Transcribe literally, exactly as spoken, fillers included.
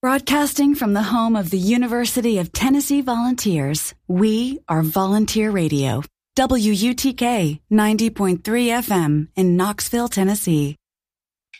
Broadcasting from the home of the University of Tennessee Volunteers, we are Volunteer Radio. W U T K ninety point three F M in Knoxville, Tennessee.